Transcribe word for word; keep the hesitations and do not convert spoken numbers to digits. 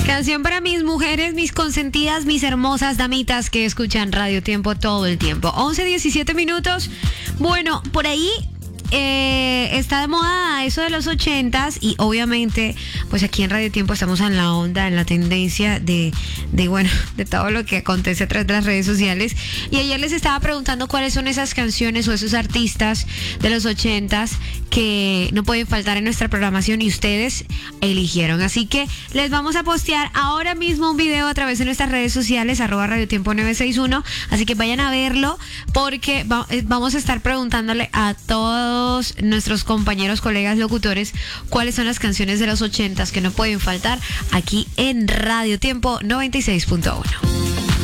Canción para mis mujeres, mis consentidas, mis hermosas damitas que escuchan Radio Tiempo todo el tiempo. once, diecisiete minutos. Bueno, por ahí eh, está de moda eso de los ochentas y obviamente pues aquí en Radio Tiempo estamos en la onda, en la tendencia de, de bueno, de todo lo que acontece a través de las redes sociales. Y ayer les estaba preguntando cuáles son esas canciones o esos artistas de los ochentas que no pueden faltar en nuestra programación y ustedes eligieron. Así que les vamos a postear ahora mismo un video a través de nuestras redes sociales, arroba Radio Tiempo nueve seis uno. Así que vayan a verlo porque va, vamos a estar preguntándole a todos nuestros compañeros, colegas, locutores, cuáles son las canciones de los ochentas que no pueden faltar aquí en Radio Tiempo noventa y seis punto uno.